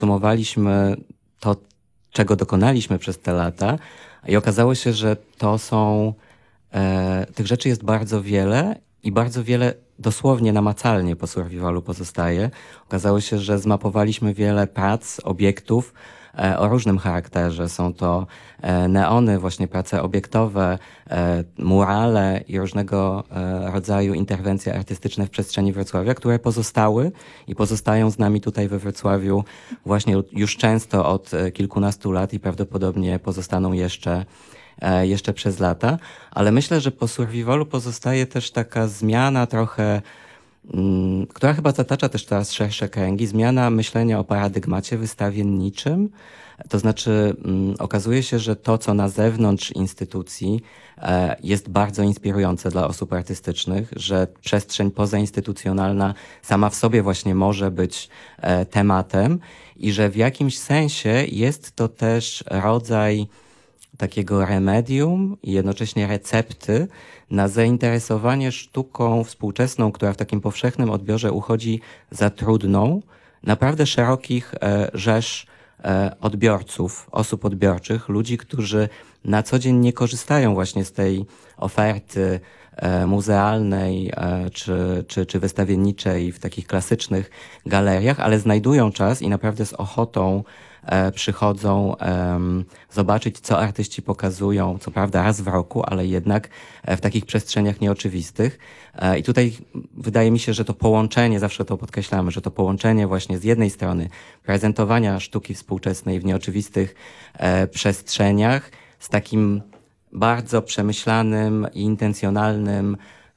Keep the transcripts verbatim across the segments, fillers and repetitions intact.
podsumowaliśmy to, czego dokonaliśmy przez te lata i okazało się, że to są, e, tych rzeczy jest bardzo wiele i bardzo wiele dosłownie namacalnie po survivalu pozostaje. Okazało się, że zmapowaliśmy wiele prac, obiektów e, o różnym charakterze. Są to e, neony, właśnie prace obiektowe, e, murale i różnego e, rodzaju interwencje artystyczne w przestrzeni Wrocławia, które pozostały i pozostają z nami tutaj we Wrocławiu właśnie już często od e, kilkunastu lat i prawdopodobnie pozostaną jeszcze e, jeszcze przez lata. Ale myślę, że po survivalu pozostaje też taka zmiana trochę, mm, która chyba zatacza też teraz szersze kręgi, zmiana myślenia o paradygmacie wystawienniczym. To znaczy mm, okazuje się, że to, co na zewnątrz instytucji e, jest bardzo inspirujące dla osób artystycznych, że przestrzeń pozainstytucjonalna sama w sobie właśnie może być e, tematem i że w jakimś sensie jest to też rodzaj takiego remedium i jednocześnie recepty na zainteresowanie sztuką współczesną, która w takim powszechnym odbiorze uchodzi za trudną, naprawdę szerokich e, rzesz e, odbiorców, osób odbiorczych, ludzi, którzy na co dzień nie korzystają właśnie z tej oferty e, muzealnej e, czy, czy, czy wystawienniczej w takich klasycznych galeriach, ale znajdują czas i naprawdę z ochotą E, przychodzą em, zobaczyć, co artyści pokazują, co prawda raz w roku, ale jednak e, w takich przestrzeniach nieoczywistych. E, I tutaj wydaje mi się, że to połączenie, zawsze to podkreślamy, że to połączenie właśnie z jednej strony prezentowania sztuki współczesnej w nieoczywistych e, przestrzeniach z takim bardzo przemyślanym i intencjonalnym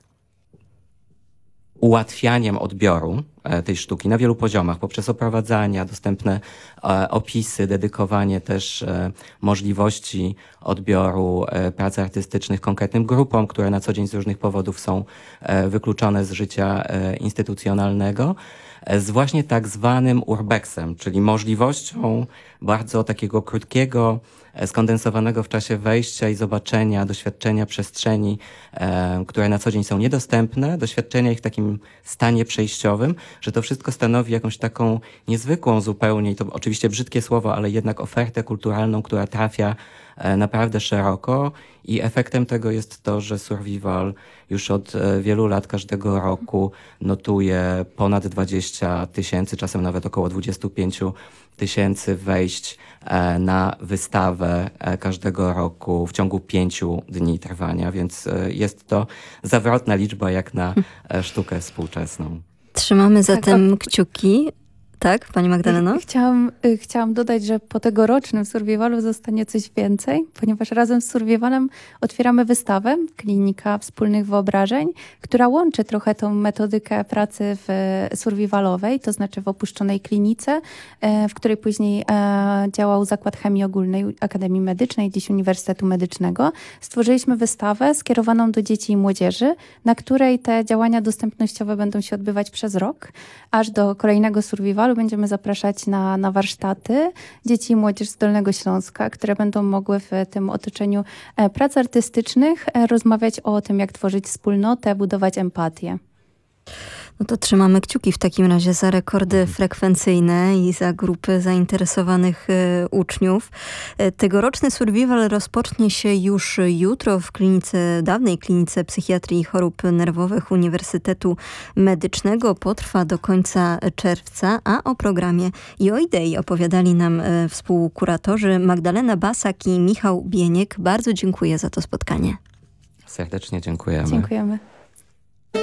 ułatwianiem odbioru e, tej sztuki na wielu poziomach, poprzez oprowadzania, dostępne e, opisy, dedykowanie też e, możliwości odbioru e, prac artystycznych konkretnym grupom, które na co dzień z różnych powodów są e, wykluczone z życia e, instytucjonalnego, e, z właśnie tak zwanym urbexem, czyli możliwością bardzo takiego krótkiego, skondensowanego w czasie wejścia i zobaczenia, doświadczenia przestrzeni, e, które na co dzień są niedostępne, doświadczenia ich w takim stanie przejściowym, że to wszystko stanowi jakąś taką niezwykłą zupełnie, i to oczywiście brzydkie słowo, ale jednak ofertę kulturalną, która trafia e, naprawdę szeroko i efektem tego jest to, że Survival już od e, wielu lat każdego roku notuje ponad dwadzieścia tysięcy, czasem nawet około dwadzieścia pięć tysięcy wejść e, na wystawę e, każdego roku w ciągu pięciu dni trwania, więc e, jest to zawrotna liczba jak na e, sztukę współczesną. Trzymamy zatem tak, kciuki. Tak, pani Magdaleno? Chciałam, chciałam dodać, że po tegorocznym Survivalu zostanie coś więcej, ponieważ razem z Survivalem otwieramy wystawę Klinika Wspólnych Wyobrażeń, która łączy trochę tą metodykę pracy w survivalowej, to znaczy w opuszczonej klinice, w której później działał Zakład Chemii Ogólnej Akademii Medycznej, dziś Uniwersytetu Medycznego. Stworzyliśmy wystawę skierowaną do dzieci i młodzieży, na której te działania dostępnościowe będą się odbywać przez rok, aż do kolejnego Survivalu będziemy zapraszać na, na warsztaty dzieci i młodzież z Dolnego Śląska, które będą mogły w tym otoczeniu prac artystycznych rozmawiać o tym, jak tworzyć wspólnotę, budować empatię. No to trzymamy kciuki w takim razie za rekordy frekwencyjne i za grupy zainteresowanych y, uczniów. Y, tegoroczny survival rozpocznie się już jutro w klinice, dawnej klinice psychiatrii i chorób nerwowych Uniwersytetu Medycznego. Potrwa do końca czerwca, a o programie i o idei opowiadali nam y, współkuratorzy Magdalena Basak i Michał Bieniek. Bardzo dziękuję za to spotkanie. Serdecznie dziękujemy. Dziękujemy.